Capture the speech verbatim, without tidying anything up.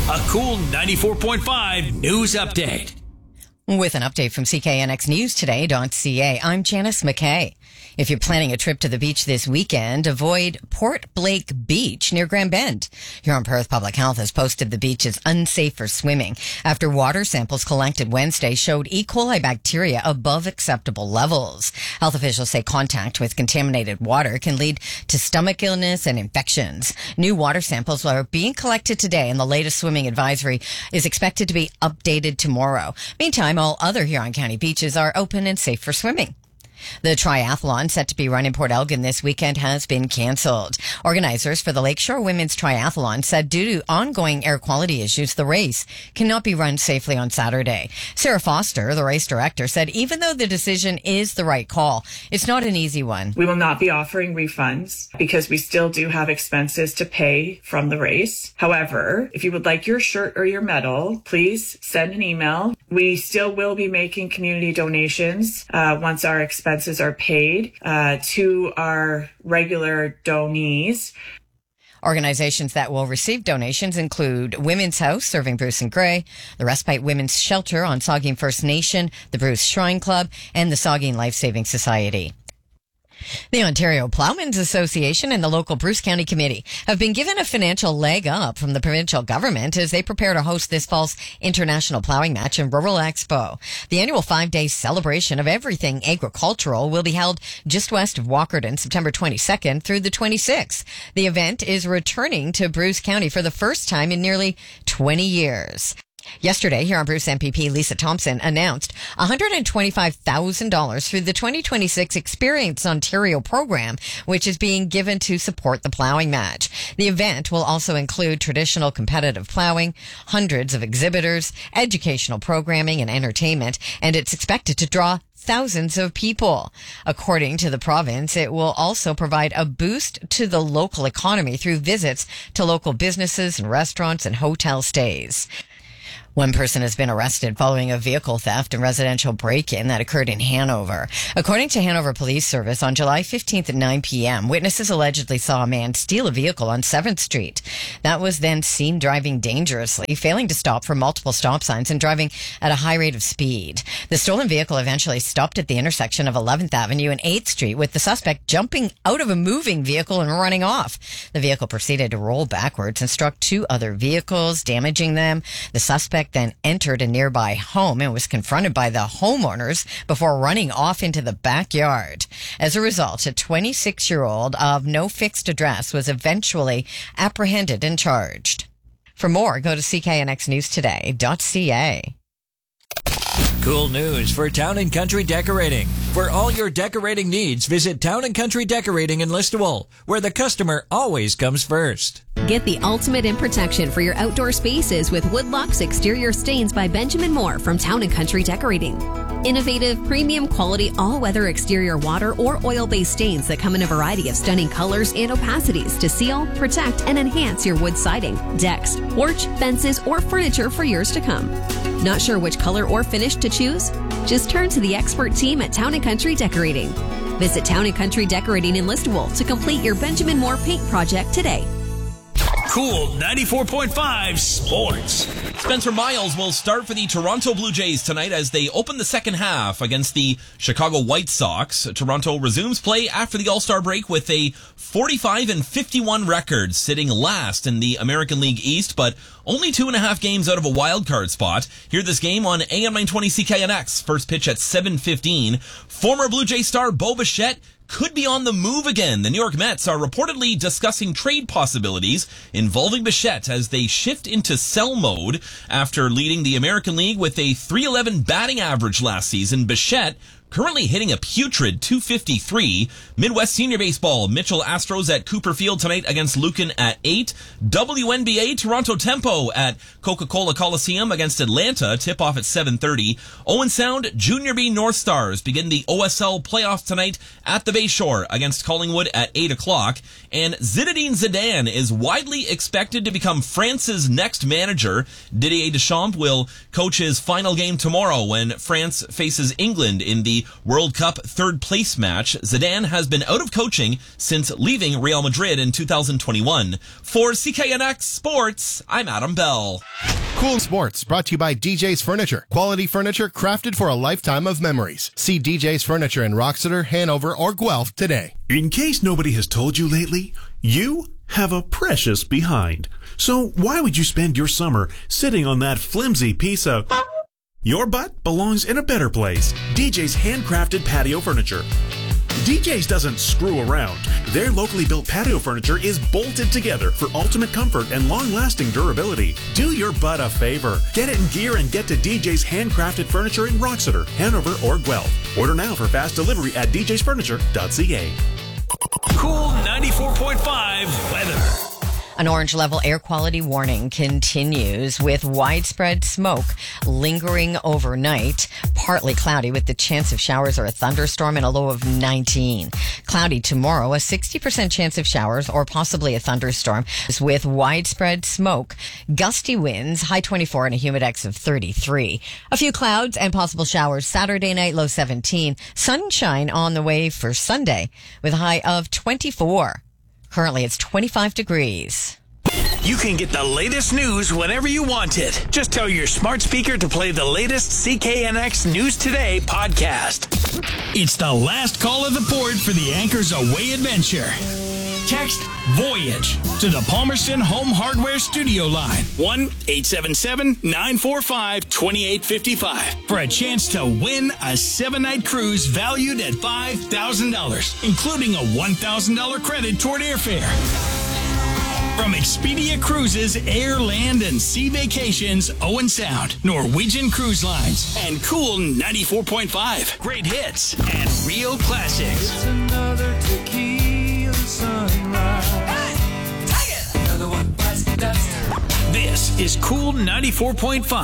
A Cool ninety-four point five news update. With an update from C K N X News Today dot C A, I'm Janice McKay. If you're planning a trip to the beach this weekend, avoid Port Blake Beach near Grand Bend. Huron Perth Public Health has posted the beach is unsafe for swimming after water samples collected Wednesday showed E. coli bacteria above acceptable levels. Health officials say contact with contaminated water can lead to stomach illness and infections. New water samples are being collected today, and the latest swimming advisory is expected to be updated tomorrow. Meantime, all other Huron County beaches are open and safe for swimming. The triathlon set to be run in Port Elgin this weekend has been canceled. Organizers for the Lakeshore Women's Triathlon said due to ongoing air quality issues, the race cannot be run safely on Saturday. Sarah Foster, the race director, said even though the decision is the right call, it's not an easy one. We will not be offering refunds because we still do have expenses to pay from the race. However, if you would like your shirt or your medal, please send an email. We still will be making community donations uh, once our expenses Expenses are paid uh, to our regular donees. Organizations that will receive donations include Women's House, serving Bruce and Gray, the Respite Women's Shelter on Saugeen First Nation, the Bruce Shrine Club, and the Saugeen Life Saving Society. The Ontario Ploughmen's Association and the local Bruce County Committee have been given a financial leg up from the provincial government as they prepare to host this fall's International Ploughing Match and Rural Expo. The annual five-day celebration of everything agricultural will be held just west of Walkerton September twenty-second through the twenty-sixth. The event is returning to Bruce County for the first time in nearly twenty years. Yesterday, here on Bruce M P P, Lisa Thompson announced one hundred twenty-five thousand dollars through the twenty twenty-six Experience Ontario program, which is being given to support the ploughing match. The event will also include traditional competitive ploughing, hundreds of exhibitors, educational programming, and entertainment, and it's expected to draw thousands of people. According to the province, it will also provide a boost to the local economy through visits to local businesses and restaurants and hotel stays. One person has been arrested following a vehicle theft and residential break-in that occurred in Hanover. According to Hanover Police Service, on July fifteenth at nine p.m., witnesses allegedly saw a man steal a vehicle on seventh Street. That was then seen driving dangerously, failing to stop for multiple stop signs and driving at a high rate of speed. The stolen vehicle eventually stopped at the intersection of eleventh Avenue and eighth Street, with the suspect jumping out of a moving vehicle and running off. The vehicle proceeded to roll backwards and struck two other vehicles, damaging them. The suspect then entered a nearby home and was confronted by the homeowners before running off into the backyard. As a result, a twenty-six-year-old of no fixed address was eventually apprehended and charged. For more, go to C K N X News Today dot C A. Cool news for Town and Country Decorating. For all your decorating needs, visit Town and Country Decorating in Listowel, where the customer always comes first. Get the ultimate in protection for your outdoor spaces with Woodlock's Exterior Stains by Benjamin Moore from Town and Country Decorating. Innovative, premium quality, all-weather exterior water or oil-based stains that come in a variety of stunning colors and opacities to seal, protect, and enhance your wood siding, decks, porch, fences, or furniture for years to come. Not sure which color or finish to choose? Just turn to the expert team at Town and Country Decorating. Visit Town and Country Decorating in Listowel to complete your Benjamin Moore paint project today. Cool ninety-four point five Sports. Spencer Miles will start for the Toronto Blue Jays tonight as they open the second half against the Chicago White Sox. Toronto resumes play after the All-Star break with a forty-five and fifty-one record, sitting last in the American League East, but only two and a half games out of a wild card spot. Hear this game on A M nine twenty C K N X. First pitch at seven fifteen. Former Blue Jay star Bo Bichette could be on the move again. The New York Mets are reportedly discussing trade possibilities involving Bichette as they shift into sell mode after leading the American League with a three eleven batting average last season. Bichette currently hitting a putrid two fifty-three. Midwest Senior Baseball, Mitchell Astros at Cooper Field tonight against Lucan at eight. W N B A, Toronto Tempo at Coca-Cola Coliseum against Atlanta, tip-off at seven thirty. Owen Sound, Junior B North Stars begin the O S L playoffs tonight at the Bayshore against Collingwood at eight o'clock. And Zinedine Zidane is widely expected to become France's next manager. Didier Deschamps will coach his final game tomorrow when France faces England in the the World Cup third place match. Zidane has been out of coaching since leaving Real Madrid in two thousand twenty-one. For C K N X Sports, I'm Adam Bell. Cool Sports, brought to you by D J's Furniture. Quality furniture crafted for a lifetime of memories. See D J's Furniture in Roxeter, Hanover, or Guelph today. In case nobody has told you lately, you have a precious behind. So why would you spend your summer sitting on that flimsy piece of... Your butt belongs in a better place. D J's handcrafted patio furniture. D J's doesn't screw around. Their locally built patio furniture is bolted together for ultimate comfort and long-lasting durability. Do your butt a favor. Get it in gear and get to D J's handcrafted furniture in Roxeter, Hanover, or Guelph. Order now for fast delivery at d js furniture dot c a. Cool ninety-four point five weather. An orange level air quality warning continues with widespread smoke lingering overnight. Partly cloudy with the chance of showers or a thunderstorm and a low of nineteen. Cloudy tomorrow, a sixty percent chance of showers or possibly a thunderstorm with widespread smoke. Gusty winds, high twenty-four and a humidex of thirty-three. A few clouds and possible showers Saturday night, low seventeen. Sunshine on the way for Sunday with a high of twenty-four. Currently, it's twenty-five degrees. You can get the latest news whenever you want it. Just tell your smart speaker to play the latest C K N X News Today podcast. It's the last call of the port for the Anchors Away adventure. Text VOYAGE to the Palmerston Home Hardware Studio line, one eight seven seven, nine four five, two eight five five, for a chance to win a seven-night cruise valued at five thousand dollars, including a one thousand dollars credit toward airfare. From Expedia Cruises, Air, Land, and Sea Vacations, Owen Sound, Norwegian Cruise Lines, and Cool ninety-four point five. Great hits and real classics. It's another tequila sunrise. Hey, take it! Another one bites the dust. This is Cool ninety-four point five.